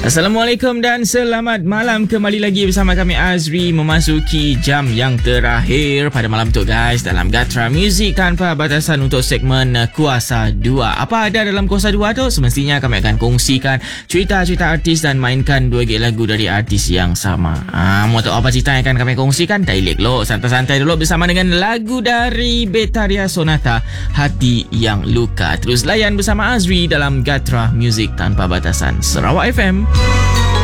Assalamualaikum dan selamat malam. Kembali lagi bersama kami Azri memasuki jam yang terakhir pada malam tu guys dalam Gatra Music Tanpa Batasan untuk segmen Kuasa 2. Apa ada dalam Kuasa 2 tu? Semestinya kami akan kongsikan cerita-cerita artis dan mainkan 2 gig lagu dari artis yang sama. Mau tahu apa cerita yang akan kami kongsikan? Dialek lo, santai-santai dulu bersama dengan lagu dari Betaria Sonata, Hati Yang Luka. Terus layan bersama Azri dalam Gatra Music Tanpa Batasan Sarawak FM.